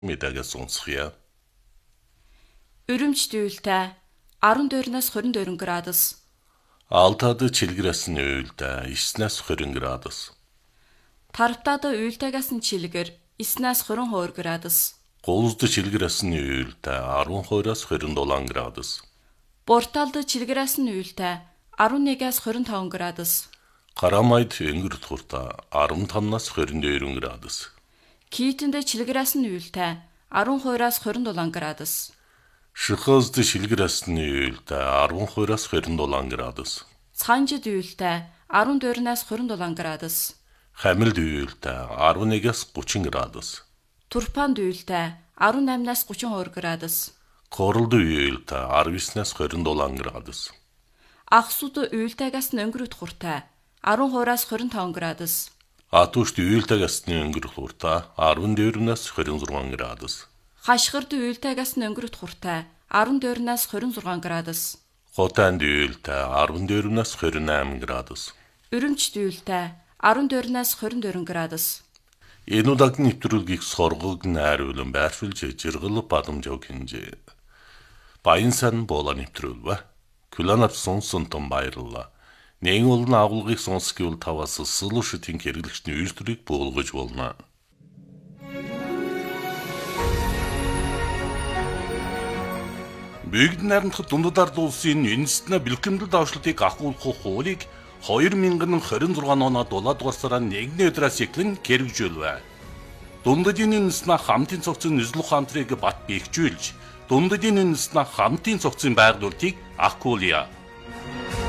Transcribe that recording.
Мэдээгээ сонсхийа. Өрөмч дүүлтэй 14-өөс 24 градус. Алтад чилгэрээс нь уйлдаа 9-ээс 20 градус. Тарвтаад уйлтайгаас нь чилгэр 9-ээс 22 градус. Гулзд чилгэрээс нь уйлдаа 12-оос 27 градус. Бурталд чилгэрээс нь уйлтай 11-ээс 25 градус. Карамайд өнгөрт хурта 15-наас 22 градус. Киитэнд чилгэрээс нь уйлтай 12-аас 27 градус. Шихозд чилгэрээс нь уйлдаа 12-оос 27 градус. Цанжид уйлтай 14-аас 27 градус. Хамилд уйлдаа 11-аас 30 градус. Турпанд уйлтай 18-аас 32 градус. Королд уйлдаа 19-аас 27 градус. Ахсууд уйлтайгаас нь өнгөрөх хуртай 12-аас 25 градус. Атушд уйлдаагаас нь өнгөрөх хурта 14-наас 26 градус. Хашгирд уйлтайгаас нь өнгөрөх хуртай 14-наас 26 градус. Хотанд уйлдаа 14-наас 28 градус. Өрөмчд уйлтай 14-наас 24 градус. Энэ удаагийн нэвтрүүлгийг соргог найруулан байршуулж жиргэл бадамжог хинжээ. Баян сан буула нэвтрүүлвэ. Күлэнап сонсонтон баярлалаа. Нэгэн олон агуулгыг сонсгиул таваас солушитын хэрэглэгчний үйлдвэрийг буулгаж болно. Бүгд найрамдах дундад улсын үндэстэн бэлтгэмдэл давшлтыг ахуулах хуулийг 2026 оноо 7 дугаар сарын 1-ний өдрөөс эхлэн хэрэгжүүлвэ. Дундадын үндэстэн хамтын цогцын Нүзлэх хамтрыг бат бэхжүүлж, дундадын үндэстэн хамтын цогцын байгуулалтыг ахуулъя.